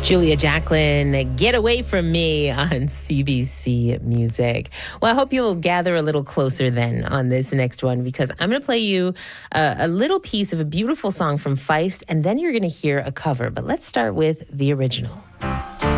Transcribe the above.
Julia Jacklin, Get Away From Me on CBC Music. Well, I hope you'll gather a little closer then on this next one, because I'm going to play you a little piece of a beautiful song from Feist, and then you're going to hear a cover. But let's start with the original.